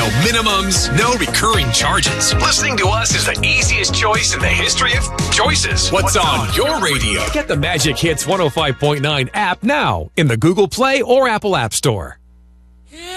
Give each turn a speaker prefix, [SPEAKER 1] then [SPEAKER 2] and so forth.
[SPEAKER 1] No minimums, no recurring charges. Listening to us is the easiest choice in the history of choices. What's on your radio? Get the Magic Hits 105.9 app now in the Google Play or Apple App Store.